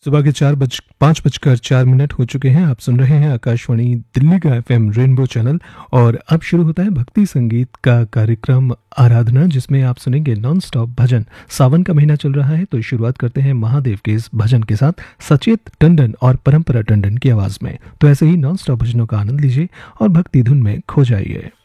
सुबह के 5:04 हो चुके हैं। आप सुन रहे हैं आकाशवाणी दिल्ली का एफएम रेनबो चैनल और अब शुरू होता है भक्ति संगीत का कार्यक्रम आराधना, जिसमें आप सुनेंगे नॉन स्टॉप भजन। सावन का महीना चल रहा है तो शुरुआत करते हैं महादेव के इस भजन के साथ सचेत टंडन और परंपरा टंडन की आवाज में। तो ऐसे ही नॉन स्टॉप भजनों का आनंद लीजिए और भक्ति धुन में खो जाइए।